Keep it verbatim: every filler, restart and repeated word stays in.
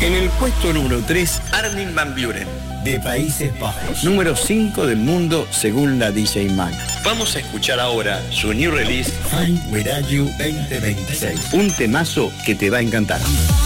En el puesto número tres, Armin van Buuren, de Países Bajos. Número cinco del mundo según la D J Mag. Vamos a escuchar ahora su new release, Find Where Are You veinte veintiséis. Un temazo que te va a encantar.